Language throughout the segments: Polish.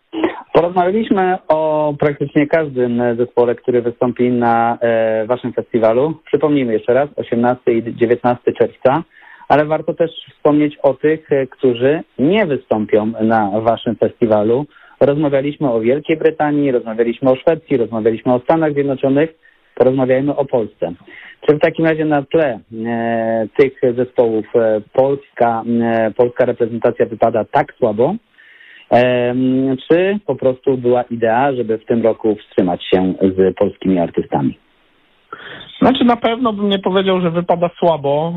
Porozmawialiśmy o praktycznie każdym zespole, który wystąpi na waszym festiwalu. Przypomnijmy jeszcze raz, 18 i 19 czerwca, ale warto też wspomnieć o tych, którzy nie wystąpią na waszym festiwalu. Rozmawialiśmy o Wielkiej Brytanii, rozmawialiśmy o Szwecji, rozmawialiśmy o Stanach Zjednoczonych, porozmawiajmy o Polsce. Czy w takim razie na tle tych zespołów polska reprezentacja wypada tak słabo, czy po prostu była idea, żeby w tym roku wstrzymać się z polskimi artystami? Znaczy na pewno bym nie powiedział, że wypada słabo.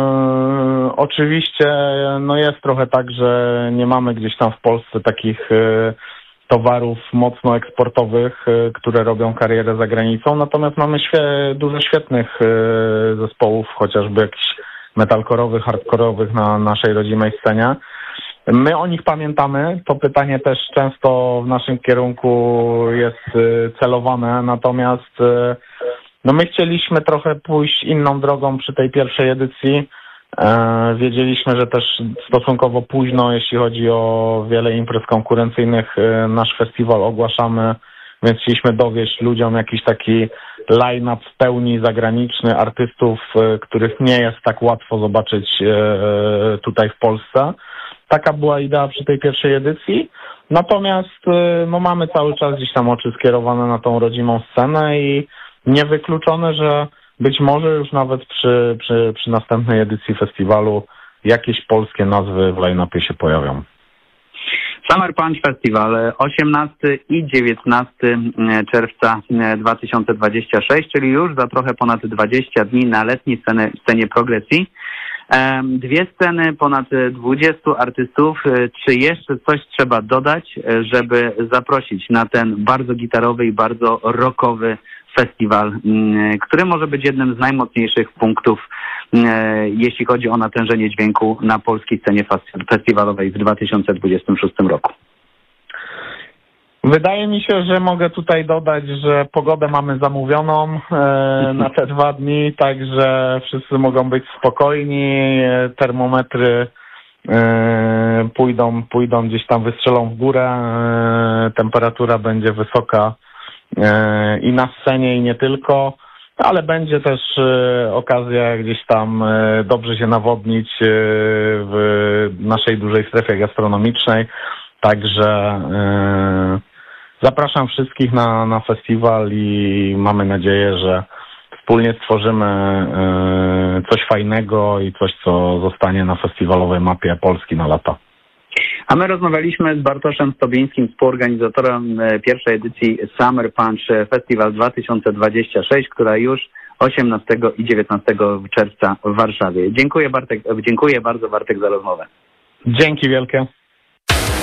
Oczywiście jest trochę tak, że nie mamy gdzieś tam w Polsce takich towarów mocno eksportowych, które robią karierę za granicą, natomiast mamy dużo świetnych zespołów, chociażby jakichś metalkorowych, hardkorowych na naszej rodzimej scenie. My o nich pamiętamy, to pytanie też często w naszym kierunku jest celowane, natomiast my chcieliśmy trochę pójść inną drogą przy tej pierwszej edycji. Wiedzieliśmy, że też stosunkowo późno, jeśli chodzi o wiele imprez konkurencyjnych, nasz festiwal ogłaszamy, więc chcieliśmy dowieść ludziom jakiś taki line-up w pełni zagraniczny artystów, których nie jest tak łatwo zobaczyć tutaj w Polsce. Taka była idea przy tej pierwszej edycji. Natomiast mamy cały czas gdzieś tam oczy skierowane na tą rodzimą scenę i niewykluczone, że być może już nawet przy następnej edycji festiwalu jakieś polskie nazwy w line-upie się pojawią. Summer Punch Festival 18 i 19 czerwca 2026, czyli już za trochę ponad 20 dni na letniej scenie progresji. Dwie sceny, ponad 20 artystów. Czy jeszcze coś trzeba dodać, żeby zaprosić na ten bardzo gitarowy i bardzo rockowy festiwal, który może być jednym z najmocniejszych punktów, jeśli chodzi o natężenie dźwięku na polskiej scenie festiwalowej w 2026 roku? Wydaje mi się, że mogę tutaj dodać, że pogodę mamy zamówioną na te 2 dni, także wszyscy mogą być spokojni, termometry pójdą gdzieś tam, wystrzelą w górę, temperatura będzie wysoka i na scenie i nie tylko, ale będzie też okazja gdzieś tam dobrze się nawodnić w naszej dużej strefie gastronomicznej, także zapraszam wszystkich na festiwal i mamy nadzieję, że wspólnie stworzymy coś fajnego i coś, co zostanie na festiwalowej mapie Polski na lata. A my rozmawialiśmy z Bartoszem Stobińskim, współorganizatorem pierwszej edycji Summer Punch Festival 2026, która już 18 i 19 czerwca w Warszawie. Dziękuję bardzo, Bartek, za rozmowę. Dzięki wielkie.